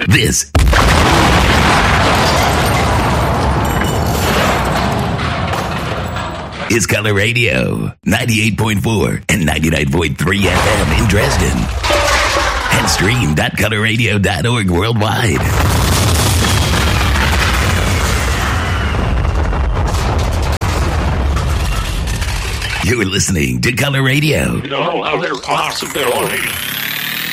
This is Color Radio, 98.4 and 99.3 FM in Dresden. And stream.colorradio.org worldwide. You're listening to Color Radio. You know, other possibilities.